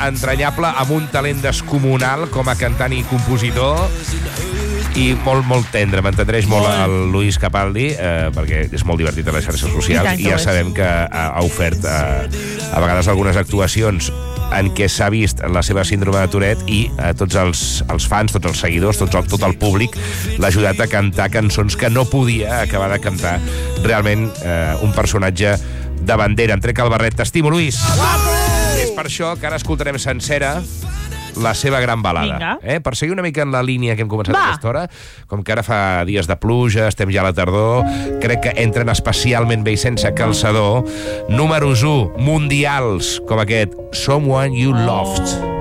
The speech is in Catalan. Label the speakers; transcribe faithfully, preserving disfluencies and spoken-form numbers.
Speaker 1: entranyable, amb un talent descomunal com a cantant i compositor, i molt, molt tendre. M'entendreix molt el Luis Capaldi, eh, perquè és molt divertit a les xarxes socials, i, i ja sabem que ha, ha ofert eh, a vegades algunes actuacions en què s'ha vist la seva síndrome de Tourette, i a tots els, els fans, tots els seguidors, tots el, tot el públic l'ha ajudat a cantar cançons que no podia acabar de cantar. Realment eh, un personatge de bandera. Em trec el barret. T'estimo, Luis. És per això que ara escoltarem sencera la seva gran balada. Eh? Per seguir una mica en la línia que hem començat a aquesta hora, com que ara fa dies de pluja, estem ja a la tardor, crec que entren especialment bé i sense calçador números u mundials com aquest, Someone You Loved.